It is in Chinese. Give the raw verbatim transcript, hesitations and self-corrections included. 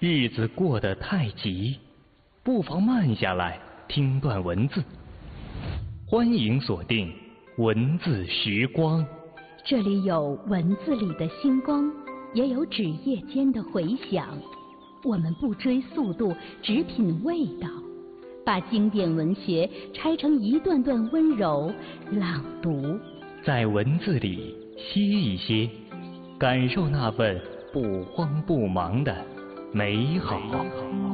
日子过得太急，不妨慢下来听段文字。欢迎锁定文字时光， 这里有文字里的星光，也有纸页间的回响。我们不追速度，只品味道，把经典文学拆成一段段温柔朗读， 在文字里歇一歇，感受那份不慌不忙的美好。